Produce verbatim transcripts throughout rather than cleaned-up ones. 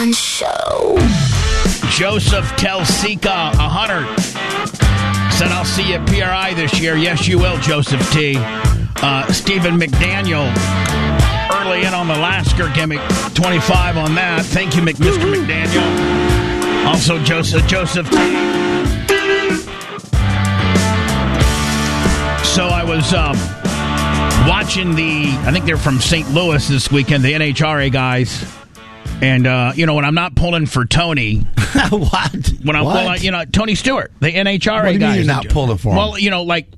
John Show. Joseph Telsika, a hunter, said, I'll see you at P R I this year. Yes, you will, Joseph T. Uh, Stephen McDaniel, early in on the Lasker gimmick, twenty-five on that. Thank you, Mc, Mister McDaniel. Also, Joseph, Joseph T. So I was um, watching the, I think they're from Saint Louis this weekend, the N H R A guys. And, uh, you know, when I'm not pulling for Tony. What? When I'm, what? well, you know, Tony Stewart, the N H R A what do you guys. mean you're not pulling for him? Well, you know, like,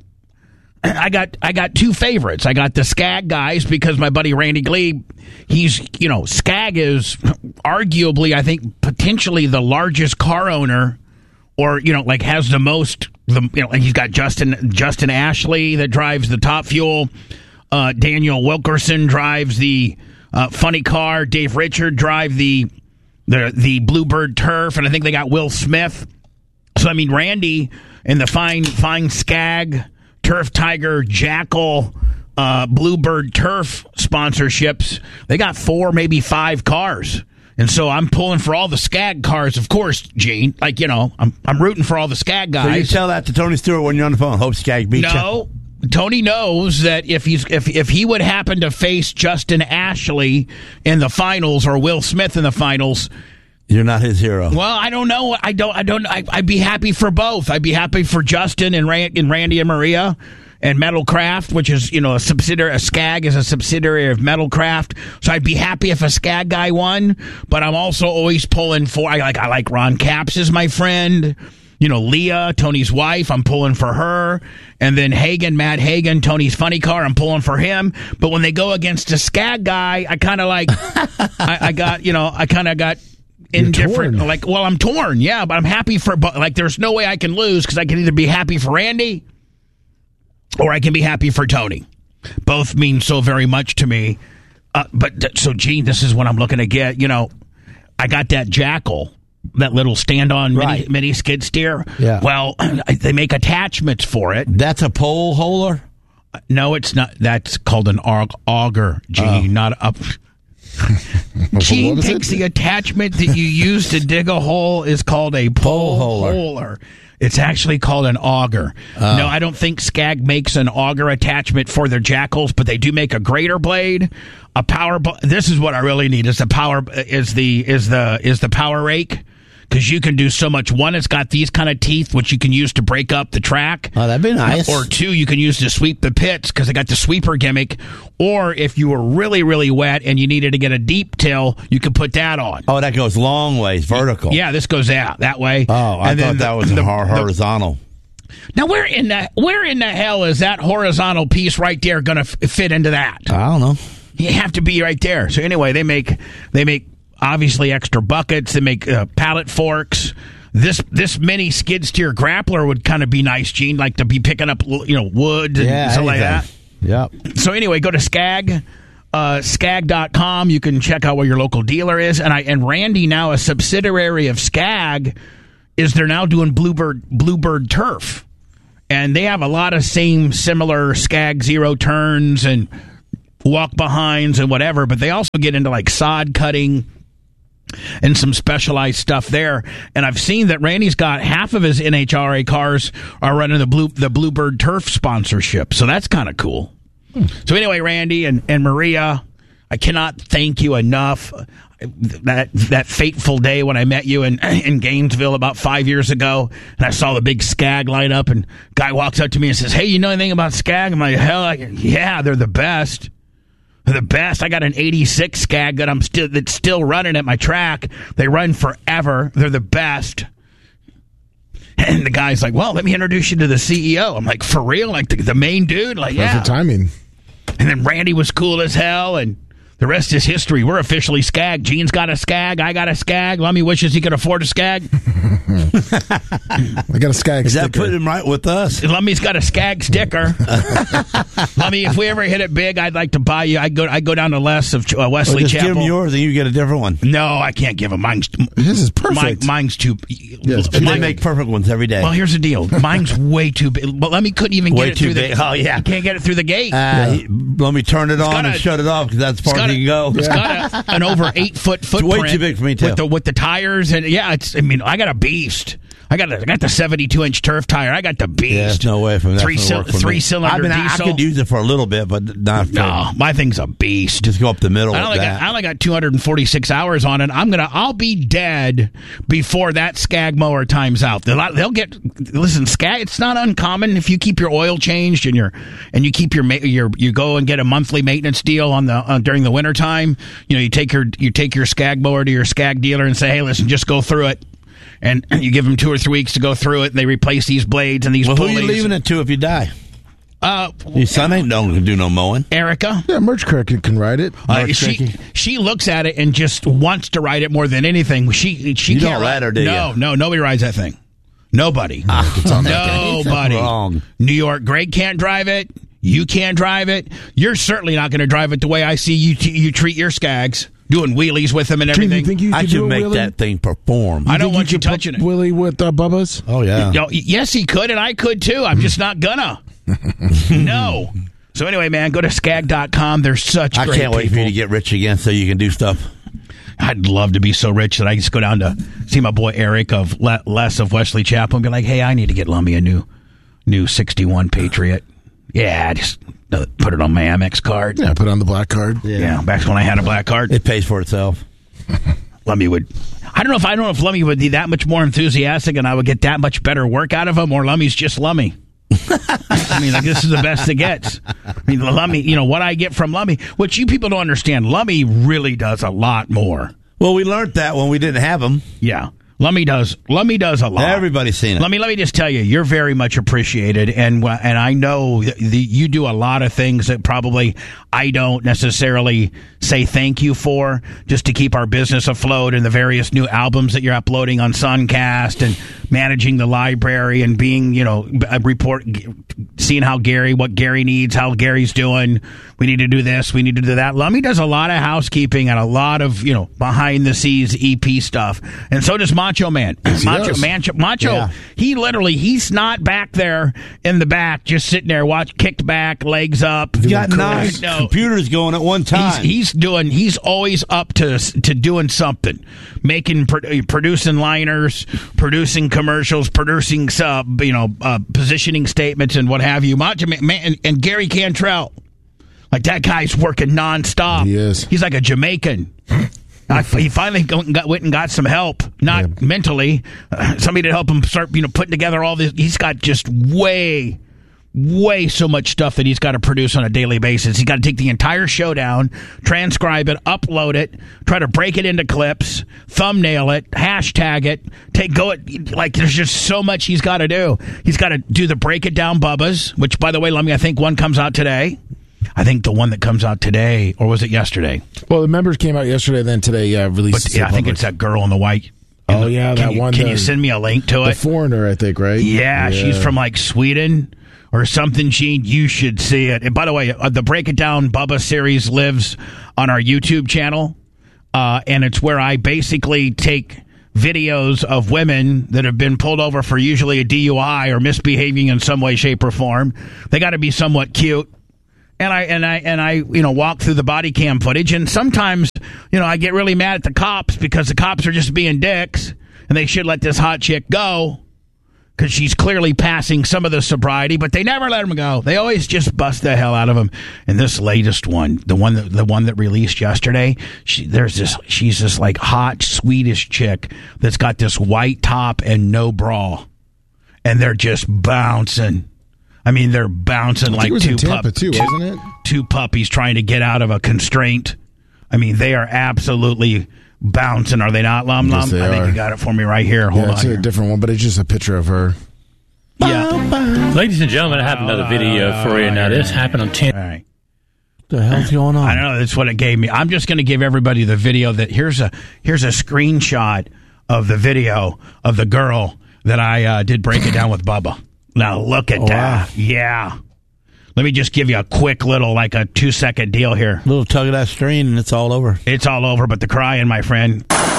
I got I got two favorites. I got the Skag guys because my buddy Randy Glebe, he's, you know, Skag is arguably, I think, potentially the largest car owner, or, you know, like has the most, the you know, like he's got Justin Justin Ashley that drives the Top Fuel. Uh, Daniel Wilkerson drives the uh, funny car. Dave Richard drive the the the Bluebird Turf, and I think they got Will Smith. So I mean, Randy and the fine fine Skag, Turf Tiger, Jackal, uh, Bluebird Turf sponsorships. They got four, maybe five cars. And so I'm pulling for all the Skag cars, of course, Gene. Like, you know, I'm I'm rooting for all the Skag guys. So you tell that to Tony Stewart when you're on the phone. Hope Skag beats you. No. Tony knows that if he's if if he would happen to face Justin Ashley in the finals or Will Smith in the finals, you're not his hero. Well, I don't know. I don't. I don't. I, I'd be happy for both. I'd be happy for Justin and, Rand, and Randy and Maria and Metalcraft, which is, you know, a subsidiary. A Skag is a subsidiary of Metalcraft. So I'd be happy if a Skag guy won. But I'm also always pulling for. I like. I like Ron Capps as my friend. You know, Leah, Tony's wife, I'm pulling for her. And then Hagen, Matt Hagen, Tony's funny car, I'm pulling for him. But when they go against a Skag guy, I kind of like, I, I got, you know, I kind of got indifferent. Like, well, I'm torn, yeah, but I'm happy for, like, there's no way I can lose because I can either be happy for Randy or I can be happy for Tony. Both mean so very much to me. Uh, but, so, Gene, this is what I'm looking to get. You know, I got that Jackal. That little stand-on right. mini, mini skid steer. Yeah. Well, they make attachments for it. That's a pole holder? No, it's not. That's called an aug- auger, Gene, oh. not a... Gene thinks the attachment that you use to dig a hole is called a pole, pole holder. holder. It's actually called an auger. Uh, no, I don't think Skag makes an auger attachment for their Jackals, but they do make a grater blade, a power. Bl- this is what I really need: is the power is the is the is the power rake. Because you can do so much. One, it's got these kind of teeth, which you can use to break up the track. Oh, that'd be nice. Or two, you can use to sweep the pits because they got the sweeper gimmick. Or if you were really, really wet and you needed to get a deep till, you could put that on. Oh, that goes long ways, vertical. Yeah, this goes out that way. Oh, I and thought that was the, horizontal. The, now, where in the where in the hell is that horizontal piece right there going to f- fit into that? I don't know. You have to be right there. So anyway, they make they make. Obviously, extra buckets. They make uh, pallet forks. This this mini skid steer grappler would kind of be nice, Gene, like to be picking up, you know, wood and yeah, stuff like that. Yep. So anyway, go to Skag, uh, skag dot com. You can check out where your local dealer is. And I and Randy, now a subsidiary of Skag, is they're now doing Bluebird Bluebird Turf, and they have a lot of same similar Skag zero turns and walk behinds and whatever. But they also get into like sod cutting and some specialized stuff there. And I've seen that Randy's got half of his N H R A cars are running the blue the Bluebird Turf sponsorship. So that's kind of cool. Hmm. So anyway, Randy and, and Maria, I cannot thank you enough. That that fateful day when I met you in, in Gainesville about five years ago, and I saw the big Skag light up, and guy walks up to me and says, "Hey, you know anything about Skag?" I'm like, "Hell, I, yeah, they're the best. They're the best. I got an eighty-six Skag that I'm still that's still running at my track. They run forever. They're the best." And the guy's like, "Well, let me introduce you to the C E O." I'm like, "For real? Like the, the main dude?" Like, yeah. Perfect timing. And then Randy was cool as hell, and the rest is history. We're officially Skag. Gene's got a Skag. I got a Skag. Lummy wishes he could afford a Skag. I got a Skag Is sticker. that putting him right with us? Lummy's got a Skag sticker. Lummy, if we ever hit it big, I'd like to buy you. I'd go I'd go down to Les of uh, Wesley well, just Chapel. Give him yours and you get a different one. No, I can't give him. Mine's, His is perfect. Mine, mine's too... Yes, and they make perfect ones every day. Well, here's the deal. Mine's way too big. But Lummy couldn't even way get it too through big. the... Oh, yeah. You can't get it through the gate. Uh, yeah. he, let me turn it on gotta, and shut it off because that's part of the you can go. It's got a, an over eight foot footprint. way too big for me, too. With the, with the tires and yeah, it's. I mean, I got a beast. I got, a, I got the seventy-two inch turf tire. I got the beast. Yeah, there's no way from that. Three, sil- three cylinder I mean, diesel. I, I could use it for a little bit, but not for. No, my thing's a beast. Just go up the middle. I with only, that. got, I only got two hundred forty-six hours on it. I'm gonna. I'll be dead before that Skag mower times out. They'll, they'll get. Listen, Skag. It's not uncommon if you keep your oil changed and your and you keep your your you go and get a monthly maintenance deal on the uh, during the winter time. You know, you take your you take your Skag mower to your Skag dealer and say, hey, listen, just go through it. And you give them two or three weeks to go through it, and they replace these blades and these well, pulleys. who are you leaving it to if you die? Uh, Your son ain't no can do no mowing. Erica. Yeah, Merch Cricket can ride it. Uh, she she looks at it and just wants to ride it more than anything. She she You can't don't ride let her, do No, you? no, nobody rides that thing. Nobody. Nobody. Wrong. New York, Greg can't drive it. You can't drive it. You're certainly not going to drive it the way I see you. T- you treat your Skags. Doing wheelies with them and Do you everything. think you I could should do a make wheelie? that thing perform. I don't think want you could put touching it. Willie with uh, Bubba's? Oh yeah. No, yes, he could, and I could too. I'm just not gonna. No. So anyway, man, go to skag dot com. They're such I great can't wait people. for you to get rich again so you can do stuff. I'd love to be so rich that I just go down to see my boy Eric of Le- Les of Wesley Chapel and be like, hey, I need to get Lummy a new new sixty-one Patriot. Yeah, just uh, put it on my Amex card. Yeah, put on the black card. Yeah, back when I had a black card. It pays for itself. Lummy would. I don't know if I don't know if Lummy would be that much more enthusiastic and I would get that much better work out of him, or Lummy's just Lummy. I mean, like, this is the best it gets. I mean, Lummy, you know, what I get from Lummy, which you people don't understand, Lummy really does a lot more. Well, we learned that when we didn't have them. Yeah. Lummy does. Lummy does a lot. Everybody's seen it. Let me let me just tell you, you're very much appreciated, and uh, and I know that the, you do a lot of things that probably I don't necessarily say thank you for, just to keep our business afloat, and the various new albums that you're uploading on Suncast, and managing the library, and being, you know, a report, seeing how Gary, what Gary needs, how Gary's doing. We need to do this. We need to do that. Lummy does a lot of housekeeping and a lot of, you know, behind the scenes E P stuff, and so does Macho Man. Yes, Macho, does. Macho, Macho, Yeah. he literally, he's not back there in the back, just sitting there, watch, kicked back, legs up. You got Doing nine crazy. No. computers going at one He's, time. he's doing. He's always up to to doing something, making, pro- producing liners, producing commercials, producing sub, you know, uh, positioning statements and what have you. Macho Man, and, and Gary Cantrell, like that guy's working nonstop. He is. He's like a Jamaican. I, he finally go- got, went and got some help, not Yeah. mentally, uh, somebody to help him start, you know, putting together all this. He's got just way, way so much stuff that he's got to produce on a daily basis. He's got to take the entire show down, transcribe it, upload it, try to break it into clips, thumbnail it, hashtag it, take go it. Like, there's just so much he's got to do. He's got to do the Break It Down Bubbas, which, by the way, let me, I think one comes out today. I think the one that comes out today, or was it yesterday? Well, the members came out yesterday, then today, yeah, released. But yeah, I think it's that girl in the white. in Oh, the- yeah, can that you, one, Can the- you send me a link to The it? Foreigner, I think, right? Yeah, she's from like Sweden or something. Gene, you should see it. And by the way, uh, the Break It Down Bubba series lives on our YouTube channel, uh, and it's where I basically take videos of women that have been pulled over for usually a D U I or misbehaving in some way, shape, or form. They got to be somewhat cute. And I and I and I you know walk through the body cam footage, and sometimes you know I get really mad at the cops because the cops are just being dicks, and they should let this hot chick go because she's clearly passing some of the sobriety, but they never let him go. They always just bust the hell out of him. And this latest one, the one that the one that released yesterday, she, there's this she's this like hot Swedish chick that's got this white top and no bra, and they're just bouncing. I mean, they're bouncing I think like it was two, in Tampa, pup- too, two, wasn't it? two puppies trying to get out of a constraint. I mean, they are absolutely bouncing, are they not, Lum Lum? Yes, they I think are. you got it for me right here. Hold Yeah, on it's a here. different one, but it's just a picture of her. Yeah. Ladies and gentlemen, I have another video for you. Now, this happened on ten. All right. What the hell's going on? I don't know. That's what it gave me. I'm just going to give everybody the video that here's a here's a screenshot of the video of the girl that I uh, did Break It Down with Bubba. Now look at Oh, that. wow. Yeah. Let me just give you a quick little, like a two second deal here. Little tug of that string and it's all over. It's all over, but the crying, my friend.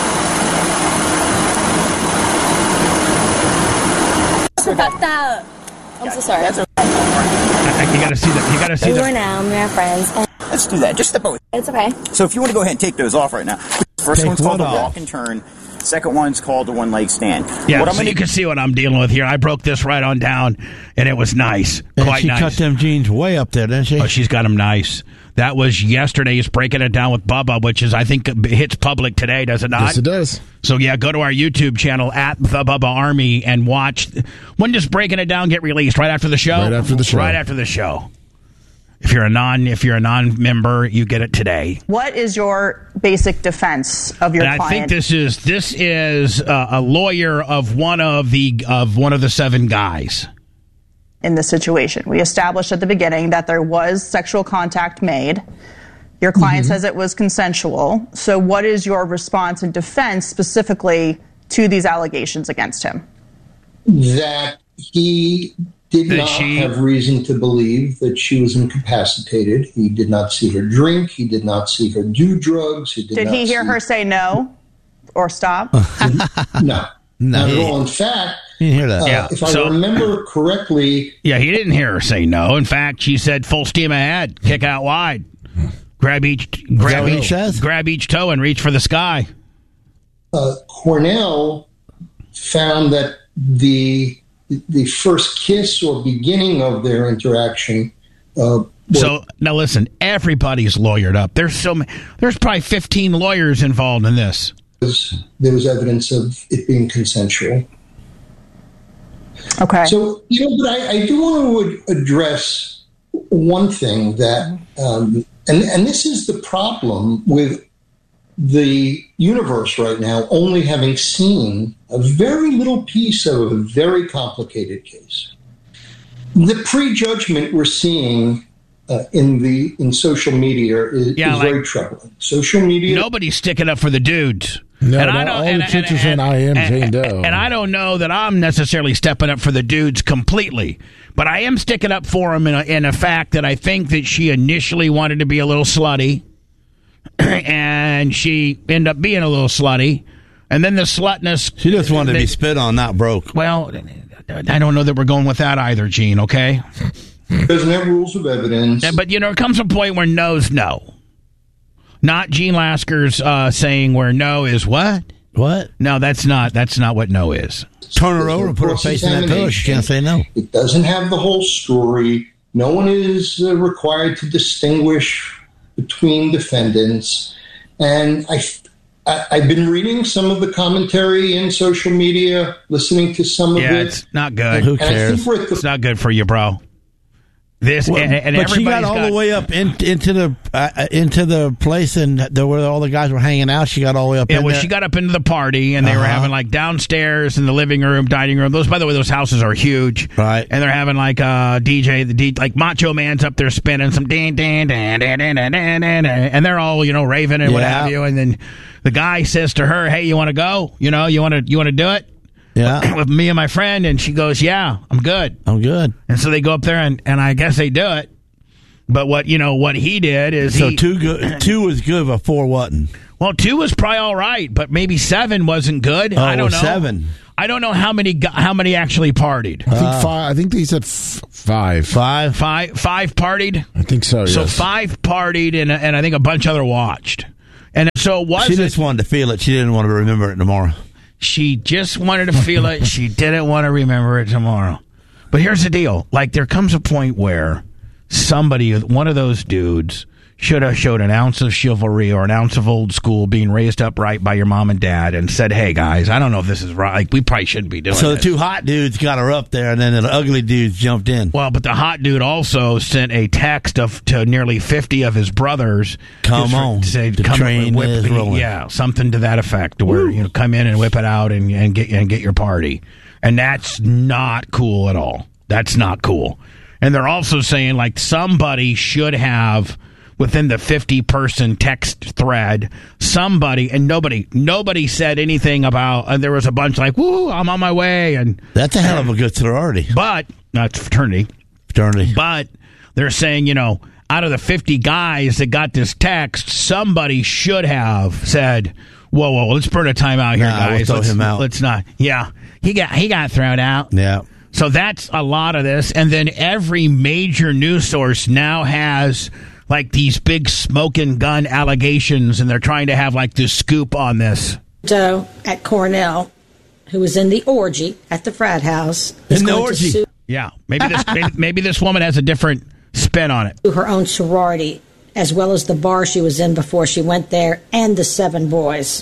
Fucked up. I'm so sorry. I- I- You got to see that. You got to see We were that. now, we are friends. And Let's do that. Just the both. It's okay. So if you want to go ahead and take those off right now. First Take one's called the what off? walk and turn. Second one's called the one leg stand. Yeah, what I'm so gonna you can see what I'm dealing with here. I broke this right on down, and it was nice. And Quite she nice. cut them jeans way up there, didn't she? Oh, she's got them nice. That was yesterday's Breaking It Down with Bubba, which is, I think, hits public today, does it not? Yes, it does. So, yeah, go to our YouTube channel, at The Bubba Army, and watch. When does Breaking It Down get released? Right after the show? Right after the show. Right after the show. If you're a non, if you're a non-member, you get it today. What is your basic defense of your And I client? think this is this is uh, a lawyer of one of the of one of the seven guys. In this situation, we established at the beginning that there was sexual contact made. Your client Mm-hmm. says it was consensual. So what is your response and defense specifically to these allegations against him? That he did That not she- have reason to believe that she was incapacitated. He did not see her drink. He did not see her do drugs. He did, Did not he hear see- her say no or stop? No. No. Not at all. In fact, You didn't hear that. uh, Yeah, if I so- remember correctly, Yeah, he didn't hear her say no. In fact, she said full steam ahead, kick out wide, grab each grab what he each says? grab each toe and reach for the sky. uh, Cornell found that the the first kiss or beginning of their interaction uh, So now listen, everybody's lawyered up. There's so many, there's probably fifteen lawyers involved in this. was there was evidence of it being consensual. Okay. So, you know, but I, I do want to address one thing that, um, and, and this is the problem with the universe right now, only having seen a very little piece of a very complicated case. The prejudgment we're seeing uh, in the in social media is, Yeah, is like- very troubling. Social media. Nobody's sticking up for the dudes. No, And no, I don't- all and- the chicks and- are saying I am and- Jane Doe. And I don't know that I'm necessarily stepping up for the dudes completely, but I am sticking up for them in a, in a fact that I think that she initially wanted to be a little slutty, and she ended up being a little slutty, and then the slutness. She just wanted to they- be spit on, not broke. Well, I don't know that we're going with that either, Gene. Okay, Doesn't have rules of evidence. Yeah, but you know, it comes to a point where no's no. Not Gene Lasker's uh, saying where no is what. What? No, that's not. That's not what no is. Turn her over and put her face in that pillow. She can't say no. It doesn't have the whole story. No one is uh, required to distinguish between defendants. And I, I, I've been reading some of the commentary in social media, listening to some of Yeah, it. it's not good. Who And I cares? think we're at the It's not good for you, bro. This Well, and, and but she got everybody's all got, the way up in, into the uh, into the place, and there where all the guys were hanging out. She got all the way up. Yeah, in well, there. she got up into the party, and they were Uh-huh. having like downstairs in the living room, dining room. Those, by the way, those houses are huge, Right. And they're having like uh, D J, the D, like Macho Man's up there spinning some dan dan dan dan dan dan dan, dan, and they're all you know raving and what Yeah. have you. And then the guy says to her, "Hey, you want to go? You know, you want to you want to do it Yeah, with me and my friend?" And she goes, "Yeah, I'm good." I'm good. And so they go up there, and, and I guess they do it. But what you know, what he did is So he, two good, two was good, but four wasn't. well, two was probably all right, but maybe seven wasn't good. Oh, I don't know. seven. I don't know how many gu- how many actually partied. I think five. I think they said f- five. Five. Five five partied. I think so. So yes. five partied, and and I think a bunch other watched. And so it was She just wanted to feel it. She didn't want to remember it tomorrow. she just wanted to feel it. She didn't want to remember it tomorrow. But here's the deal: like there comes a point where somebody, one of those dudes, should have showed an ounce of chivalry or an ounce of old school, being raised up right by your mom and dad, and said, "Hey guys, I don't know if this is right. Like, we probably shouldn't be doing So the this." two hot dudes got her up there, and then the ugly dudes jumped in. Well, but the hot dude also sent a text of to nearly fifty of his brothers. Come just for- on, to say, the come train whip, is rolling. Yeah, something to that effect, where you know, come in and whip it out and, and get and get your party, and that's not cool at all. That's not cool. And they're also saying like somebody should have, within the fifty person text thread, somebody, and nobody nobody said anything about, and there was a bunch like, "Woo, I'm on my way," and That's a hell of a good sorority. but not fraternity. Fraternity. But they're saying, you know, out of the fifty guys that got this text, somebody should have said, "Whoa, whoa, let's burn a timeout here, Nah, we'll guys. throw let's, him out." Let's not." Yeah, he got he got thrown out. Yeah. So that's a lot of this, and then every major news source now has like these big smoking gun allegations, and they're trying to have like this scoop on this. Joe at Cornell, who was in the orgy at the frat house, in the orgy. Sue yeah, maybe this maybe, maybe this woman has a different spin on it. Her own sorority, as well as the bar she was in before she went there, and the seven boys.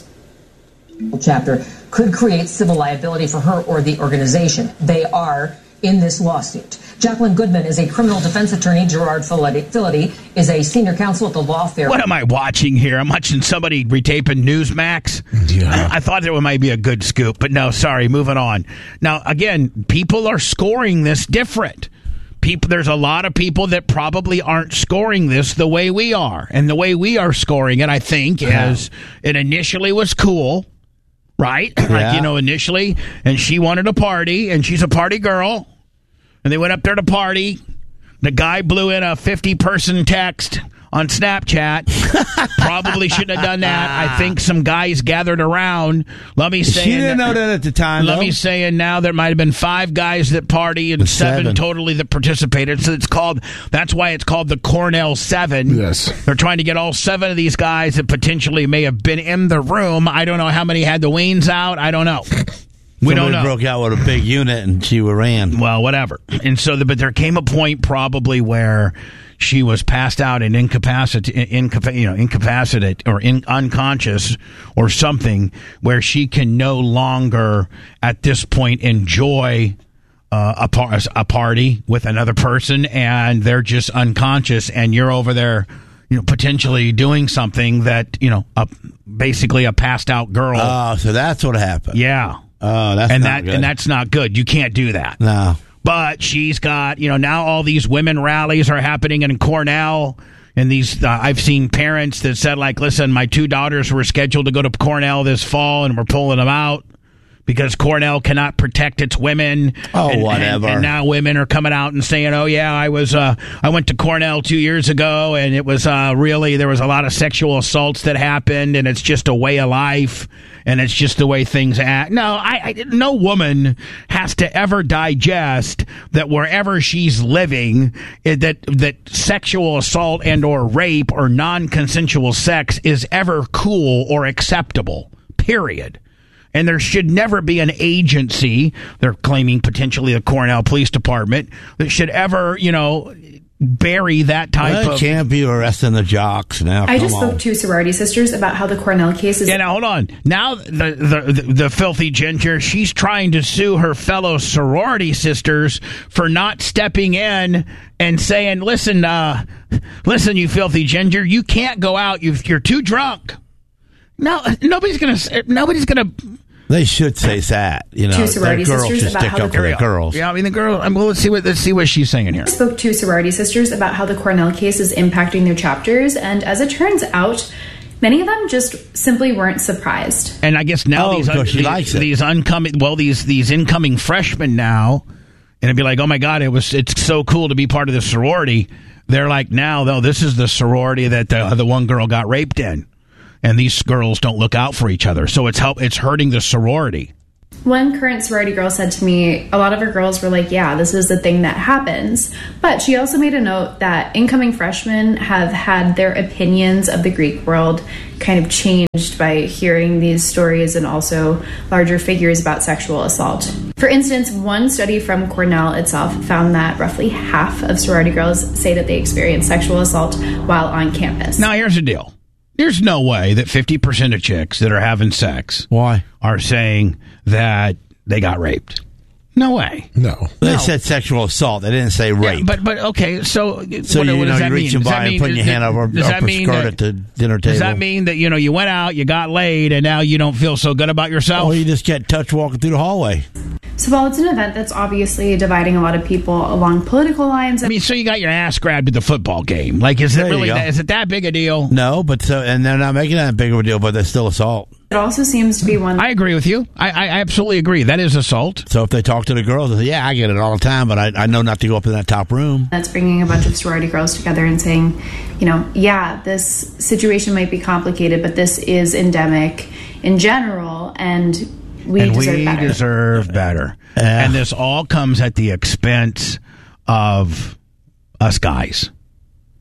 Chapter could create civil liability for her or the organization. They are in this lawsuit. Jacqueline Goodman is a criminal defense attorney. Gerard Fillety is a senior counsel at the law firm. What am I watching here? I'm watching somebody retaping Newsmax. Yeah. I thought there might be a good scoop, but no, sorry, moving on. Now, again, people are scoring this different. People, there's a lot of people that probably aren't scoring this the way we are. And the way we are scoring it, I think, yeah. is it initially was cool, right? Yeah. Like, you know, initially, and she wanted a party, and she's a party girl. And they went up there to party. The guy blew in a fifty-person text on Snapchat. Probably shouldn't have done that. I think some guys gathered around. Let me say, she didn't know that at the time. Let though. me say, and now there might have been five guys that party and seven, seven totally that participated. So it's called. That's why it's called the Cornell Seven. Yes, they're trying to get all seven of these guys that potentially may have been in the room. I don't know how many had the wings out. I don't know. We Somebody don't know. Broke out with a big unit and she ran. Well, whatever. And so, the, but there came a point probably where she was passed out and incapacitated, incapa- you know, incapacitated or in, unconscious or something, where she can no longer at this point enjoy uh, a, par- a party with another person, and they're just unconscious, and you're over there, you know, potentially doing something that, you know, a, basically a passed out girl. Oh, so that's what happened. Yeah. Oh, that's and not that good. and that's not good. You can't do that. No. But she's got, you know, now all these women rallies are happening in Cornell, and these uh, I've seen parents that said, like, listen, my two daughters were scheduled to go to Cornell this fall, and we're pulling them out because Cornell cannot protect its women. Oh, and, whatever. And, and now women are coming out and saying, oh, yeah, I was, uh, I went to Cornell two years ago, and it was uh, really, there was a lot of sexual assaults that happened, and it's just a way of life, and it's just the way things act. No, I, I no woman has to ever digest that wherever she's living, it, that that sexual assault and or rape or non-consensual sex is ever cool or acceptable, period. And there should never be an agency, they're claiming potentially the Cornell Police Department, that should ever, you know, bury that type well, of... can't be arresting the jocks now. I Come just on. spoke to sorority sisters about how the Cornell case is... Yeah, now, hold on. Now, the, the, the, the filthy ginger, she's trying to sue her fellow sorority sisters for not stepping in and saying, listen, uh, listen, you filthy ginger, you can't go out. You've, you're too drunk. No, nobody's going to... Nobody's going to... They should say that, you know. Two sorority the girls sisters should about stick how up the for the girls. Yeah, I mean the girl. I mean, let's see what let's see what she's saying here. I spoke to sorority sisters about how the Cornell case is impacting their chapters, and as it turns out, many of them just simply weren't surprised. And I guess now Oh, these un- because she these, likes it. these oncoming well these these incoming freshmen now, and it'd be like, oh my god, it was it's so cool to be part of the sorority. They're like, now though, this is the sorority that the, the one girl got raped in, and these girls don't look out for each other, so it's help it's hurting the sorority. One current sorority girl said to me, a lot of her girls were like, yeah, this is the thing that happens. But she also made a note that incoming freshmen have had their opinions of the Greek world kind of changed by hearing these stories and also larger figures about sexual assault. For instance, one study from Cornell itself found that roughly half of sorority girls say that they experienced sexual assault while on campus. Now here's the deal. There's no way that fifty percent of chicks that are having sex Why? are saying that they got raped. No way. No. They No. said sexual assault. They didn't say rape. Yeah, but but okay, so so what, you, what you does know, that you're mean? reaching Does that by and mean- putting your does- hand over, does up that her mean skirt that- at the dinner table. Does that mean that, you know, you went out, you got laid, and now you don't feel so good about yourself? Or you just get touched walking through the hallway. So while it's an event that's obviously dividing a lot of people along political lines, I mean, so you got your ass grabbed at the football game. Like, is it There you really go. that, is it that big a deal? No, but so, and they're not making that big of a deal, but they're still assault. it also seems to be one I agree with you. I, I absolutely agree. That is assault. So if they talk to the girls, they say, yeah, I get it all the time, but I, I know not to go up in that top room. that's bringing a bunch of sorority girls together and saying, you know, yeah, this situation might be complicated, but this is endemic in general, and we and deserve we better. deserve better. Yeah. And this all comes at the expense of us guys.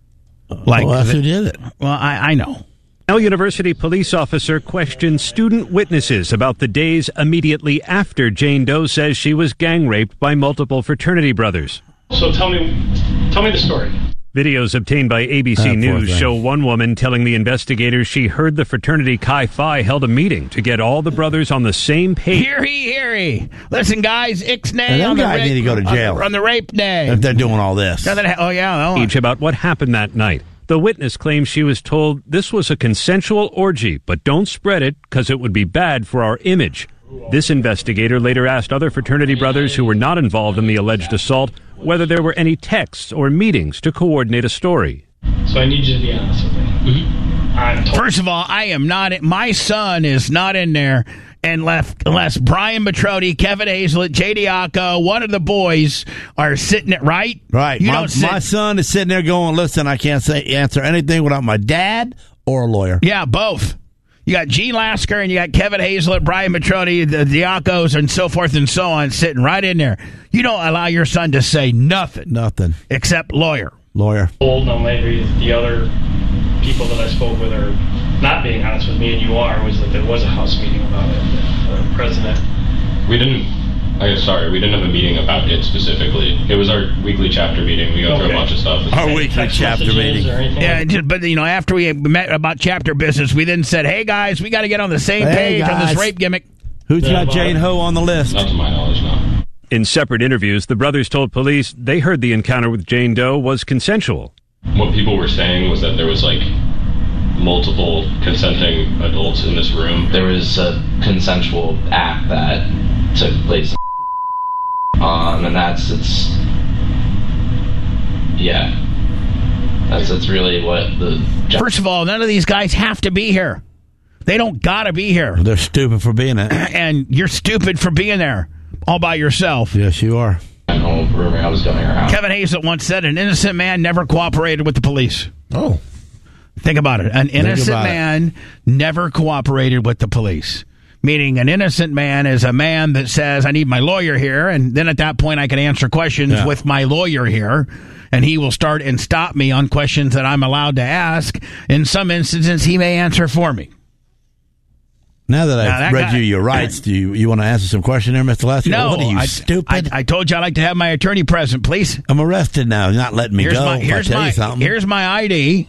Like, well, that's who did it. Well, I, I know. Yale University police officer questioned student witnesses about the days immediately after Jane Doe says she was gang raped by multiple fraternity brothers. So tell me, tell me the story. Videos obtained by A B C Ah, News thing. show one woman telling the investigators she heard the fraternity Chi Phi held a meeting to get all the brothers on the same page. Hear he, hear he. Listen, guys, Ixnay And them on the guys rape, need to go to jail. on the, on the rape day. If they're doing all this. Now that- oh, yeah. Oh, Each about what happened that night. The witness claims she was told this was a consensual orgy, but don't spread it because it would be bad for our image. This investigator later asked other fraternity brothers who were not involved in the alleged assault whether there were any texts or meetings to coordinate a story. So I need you to be honest with me. Mm-hmm. I'm told- First of all, I am not. My son is not in there unless, unless Brian Matrodi, Kevin Hazlett, J D Acco, one of the boys are sitting it right. Right. You my, don't sit, my son is sitting there going, listen, I can't say answer anything without my dad or a lawyer. Yeah, both. You got Gene Lasker and you got Kevin Hazlett, Brian Matrodi, the Diacos, and so forth and so on sitting right in there. You don't allow your son to say nothing. Nothing. Except lawyer. Lawyer. told, no, maybe the other people that I spoke with are not being honest with me, and you are, was that there was a House meeting about it. The president. We didn't. I sorry, we didn't have a meeting about it specifically. It was our weekly chapter meeting. We go through Okay. a bunch of stuff. Our Any weekly text chapter messages meeting. or anything? Yeah, just, but you know, after we met about chapter business, we then said, "Hey guys, we got to get on the same Hey, page on guys. this rape gimmick." Who's Yeah, got Jane Ho on the list? Not to my knowledge, no. In separate interviews, the brothers told police they heard the encounter with Jane Doe was consensual. What people were saying was that there was like multiple consenting adults in this room. There was a consensual act that took place, um, and that's it's yeah, that's that's really what the. First of all, none of these guys have to be here. They don't got to be here. They're stupid for being it. And you're stupid for being there all by yourself. Yes, you are. Whole rumor I was going around. Kevin Hazlett once said an innocent man never cooperated with the police. Oh. Think about it. An innocent about it. man never cooperated with the police. Meaning an innocent man is a man that says, I need my lawyer here, and then at that point I can answer questions Yeah. with my lawyer here, and he will start and stop me on questions that I'm allowed to ask. In some instances, he may answer for me. Now that I've Now, that read guy- you your rights, do you, you want to answer some question there, Mister Lester? No, What are you, I, stupid? I, I told you I like to have my attorney present, please. I'm arrested now. You're not letting me Here's go. my if here's I tell my you something. here's my I D,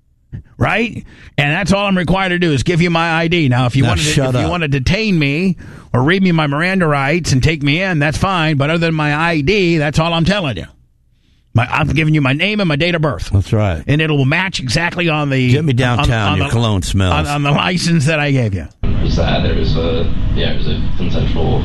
right? And that's all I'm required to do is give you my I D. Now, if you Now want to, shut if you up. want to detain me or read me my Miranda rights and take me in, that's fine. But other than my I D, that's all I'm telling you. My, I'm giving you my name and my date of birth. That's right. And it'll match exactly on the Get me downtown. on- on Your the- cologne smells. on, on the license that I gave you. Was that there was a yeah, it was a consensual.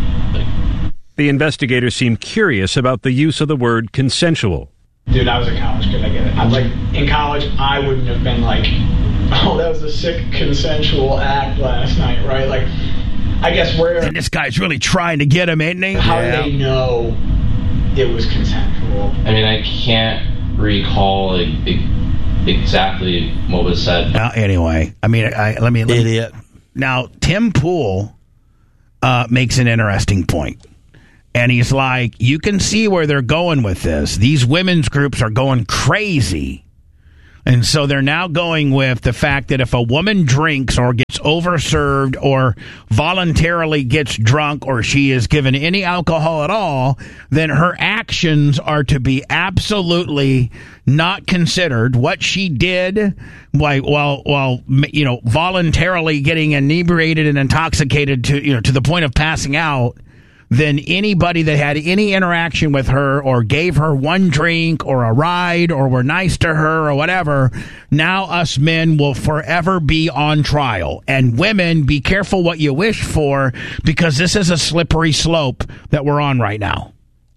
Like, The investigator seemed curious about the use of the word consensual. Dude, I was a college kid. I get it. I was like, in college, I wouldn't have been like, oh, that was a sick consensual act last night, right? Like, I guess where. And this guy's really trying to get him, isn't he? How do they know it was consensual? I mean, I can't recall like, e- exactly what was said. Well, anyway, I mean, I, let me. Let me Idiot. Now, Tim Pool uh, makes an interesting point. And he's like, you can see where they're going with this. These women's groups are going crazy. And so they're now going with the fact that if a woman drinks or gets overserved or voluntarily gets drunk or she is given any alcohol at all, then her actions are to be absolutely not considered. What she did while, while, while you know, voluntarily getting inebriated and intoxicated to, you know, to the point of passing out, then anybody that had any interaction with her or gave her one drink or a ride or were nice to her or whatever, now us men will forever be on trial. And women, be careful what you wish for, because this is a slippery slope that we're on right now.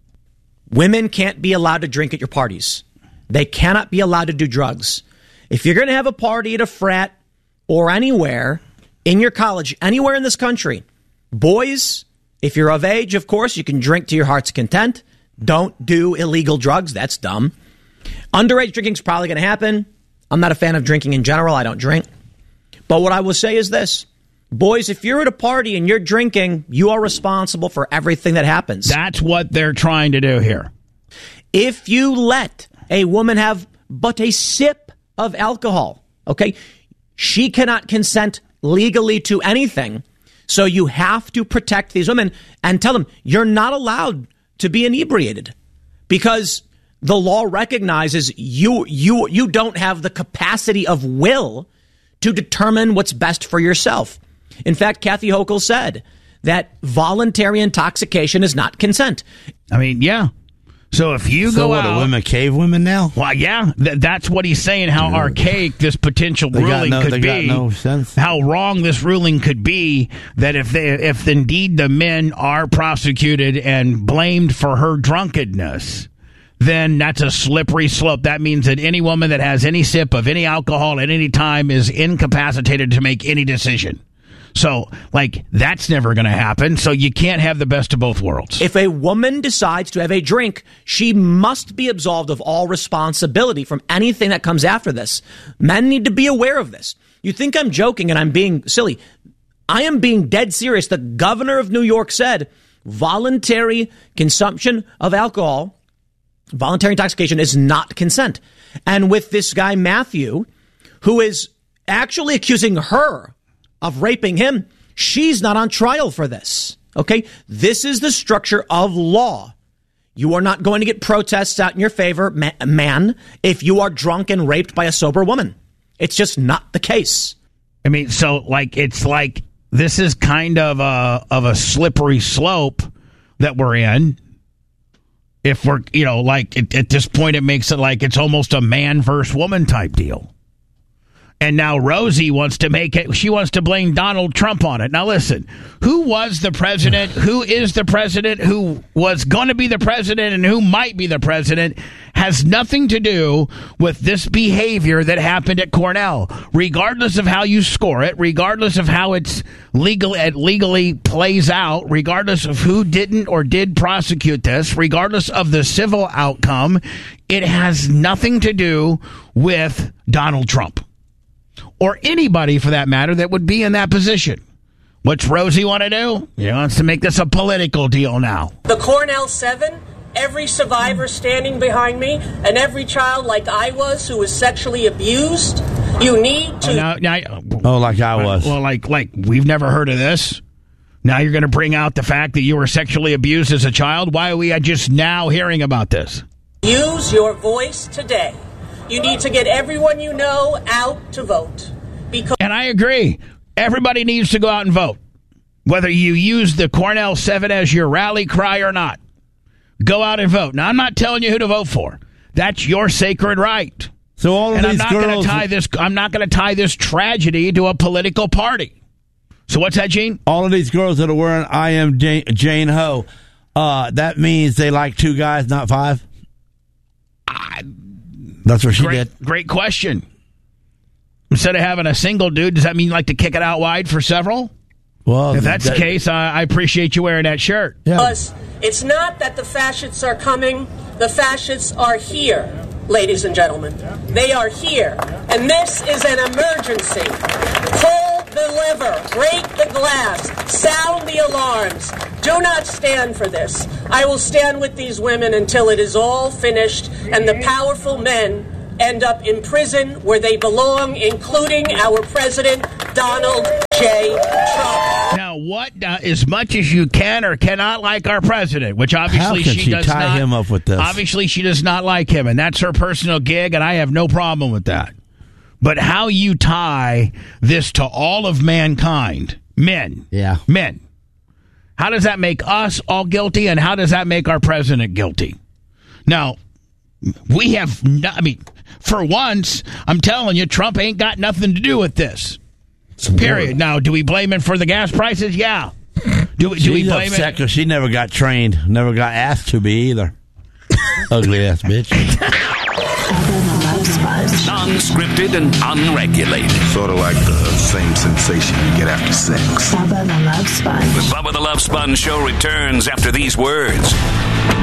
Women can't be allowed to drink at your parties. They cannot be allowed to do drugs. If you're going to have a party at a frat or anywhere in your college, anywhere in this country, boys, if you're of age, of course, you can drink to your heart's content. Don't do illegal drugs. That's dumb. Underage drinking is probably going to happen. I'm not a fan of drinking in general. I don't drink. But what I will say is this. Boys, if you're at a party and you're drinking, you are responsible for everything that happens. That's what they're trying to do here. If you let a woman have but a sip of alcohol. Okay? She cannot consent legally to anything. So you have to protect these women and tell them you're not allowed to be inebriated because the law recognizes you you you don't have the capacity of will to determine what's best for yourself. In fact, Kathy Hochul said that voluntary intoxication is not consent. I mean, yeah. So if you so go what, out, are women cave women now? Well, yeah, th- that's what he's saying. How Dude. archaic this potential they ruling no, could they be. Got no sense. How wrong this ruling could be. That if they, if indeed the men are prosecuted and blamed for her drunkenness, then that's a slippery slope. That means that any woman that has any sip of any alcohol at any time is incapacitated to make any decision. So, like, that's never going to happen. So you can't have the best of both worlds. If a woman decides to have a drink, she must be absolved of all responsibility from anything that comes after this. Men need to be aware of this. You think I'm joking and I'm being silly. I am being dead serious. The governor of New York said voluntary consumption of alcohol, voluntary intoxication, is not consent. And with this guy, Matthew, who is actually accusing her of raping him, she's not on trial for this. Okay? This is the structure of law. You are not going to get protests out in your favor, ma- man, if you are drunk and raped by a sober woman. It's just not the case. I mean, so, like, it's like this is kind of a, of a slippery slope that we're in. If we're, you know, like, it, at this point, it makes it like it's almost a man versus woman type deal. And now Rosie wants to make it, she wants to blame Donald Trump on it. Now, listen, who was the president? Who is the president? Who was going to be the president and who might be the president has nothing to do with this behavior that happened at Cornell. Regardless of how you score it, regardless of how it's legal, it legally plays out, regardless of who didn't or did prosecute this, regardless of the civil outcome, it has nothing to do with Donald Trump. Or anybody, for that matter, that would be in that position. What's Rosie want to do? He wants to make this a political deal now. The Cornell Seven, every survivor standing behind me, and every child like I was who was sexually abused, you need to... Oh, now, now, oh like I was. Well, like, like we've never heard of this. Now you're going to bring out the fact that you were sexually abused as a child? Why are we just now hearing about this? Use your voice today. You need to get everyone you know out to vote. Because and I agree. Everybody needs to go out and vote. Whether you use the Cornell Seven as your rally cry or not. Go out and vote. Now, I'm not telling you who to vote for. That's your sacred right. So all of and these I'm not girls... going to tie this I'm not going to tie this tragedy to a political party. So what's that, Gene? All of these girls that are wearing I Am Jane, Jane Ho, uh, that means they like two guys, not five? I... That's what she great, did. Great question. Instead of having a single dude, does that mean you like to kick it out wide for several? Well, if that's that, the case, I, I appreciate you wearing that shirt. Yeah. Because it's not that the fascists are coming. The fascists are here, ladies and gentlemen. They are here. And this is an emergency. Pull the lever. Break the glass. Sound the alarms. Do not stand for this. I will stand with these women until it is all finished and the powerful men end up in prison where they belong, including our president, Donald J. Trump. Now, what, uh, as much as you can or cannot like our president, which obviously How can she, she does tie not, him up with this? Obviously, she does not like him, and that's her personal gig, and I have no problem with that. But how you tie this to all of mankind, men, yeah, men, how does that make us all guilty, and how does that make our president guilty? Now, we have, no, I mean, for once, I'm telling you, Trump ain't got nothing to do with this. Period. Now, do we blame him for the gas prices? Yeah. Do we, do we blame upset him? because she never got trained, never got asked to be either. Ugly ass bitch. Unscripted and unregulated. Sort of like the same sensation you get after sex. Bubba the Love Sponge. The Bubba the Love Sponge show returns after these words.